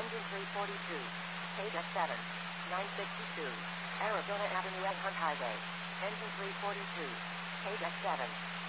Engine 342. KDEC 7. 962. Arizona Avenue and Hunt Highway. Engine 342. KDEC 7.